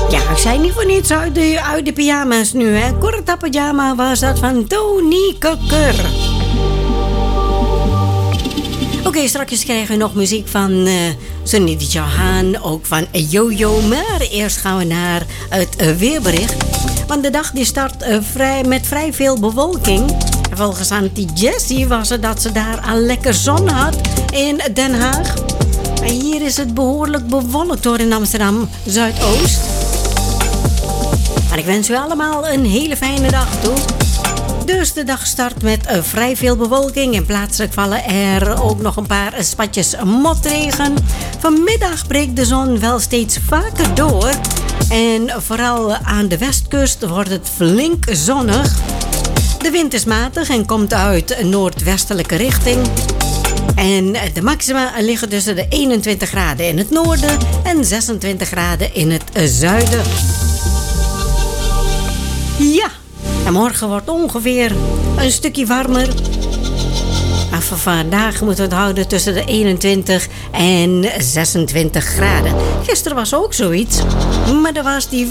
Ja, ik zei niet voor niets uit de pyjama's nu, hè. Korte pyjama was dat van Tony Kokker. Oké, straks krijgen we nog muziek van Sunny Johan, ook van Jojo. Maar eerst gaan we naar het weerbericht. Want de dag die start met vrij veel bewolking. Volgens Auntie Jessie was het dat ze daar al lekker zon had in Den Haag. En hier is het behoorlijk bewolkt door in Amsterdam Zuidoost. Maar ik wens u allemaal een hele fijne dag toe. Dus de dag start met vrij veel bewolking en plaatselijk vallen er ook nog een paar spatjes motregen. Vanmiddag breekt de zon wel steeds vaker door. En vooral aan de westkust wordt het flink zonnig. De wind is matig en komt uit noordwestelijke richting. En de maxima liggen tussen de 21 graden in het noorden en 26 graden in het zuiden. Ja, en morgen wordt ongeveer een stukje warmer. Maar voor vandaag moeten we het houden tussen de 21 en 26 graden. Gisteren was ook zoiets, maar er was die